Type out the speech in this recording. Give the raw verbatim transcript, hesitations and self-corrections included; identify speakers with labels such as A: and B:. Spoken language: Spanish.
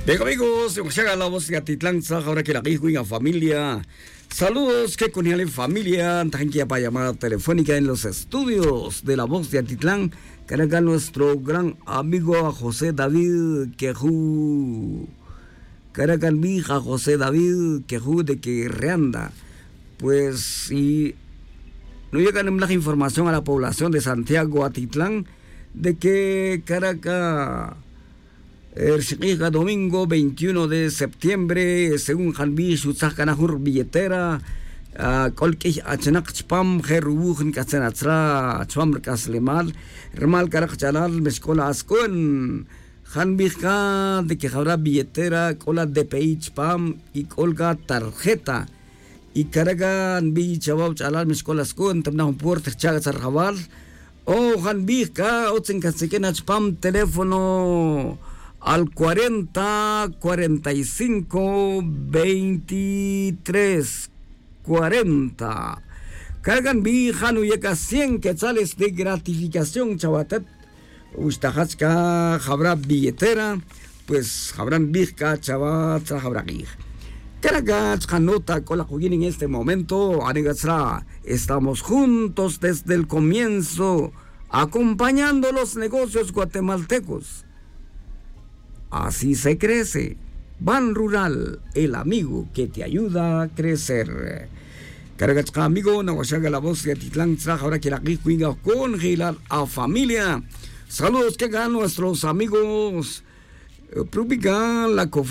A: Bien amigos, llega la voz de Atitlán, ahora que la en familia. Saludos que con la familia, tanquia para llamada telefónica en los estudios de la voz de Atitlán. Carga nuestro gran amigo José David Quejú. Carga mi hija José David Quejú de que reanda. Pues si no llega la información a la población de Santiago Atitlán de que Caracas el Shiqiqa domingo veintiuno de septiembre, según Hanbi, Shutzakanahur billetera, Kolkih Achanak Chpam, Herubuhin Katsanatra, Chwamr Kaslemal, Remal Karak Chalal, Mescola Ascon, Hanbika, de que habrá billetera, cola D P I Chpam y colga tarjeta. Y Karagan Bi Chabau Chalal, Mescola Ascon, Tamna Puerta Chagas Arjabal, o Hanbika, Otzen Katsekena Chpam, teléfono al cuarenta, cuarenta y cinco, veintitrés, cuarenta. Cargan bi Hanu llega cien quetzales de gratificación, chavatet. Ustajachka, habrá billetera, pues habrán bijka, chavat, habrá guij. Caragach, Hanota, con la juguín en este momento, Anegatzra, estamos juntos desde el comienzo, acompañando los negocios guatemaltecos. Así se crece. Ban Rural, el amigo que te ayuda a crecer. Caragachka amigo, Nahuashaga la voz de Atitlán, ahora que la Guijuinga con Gilar a familia. Saludos que hagan nuestros amigos. Prubigan la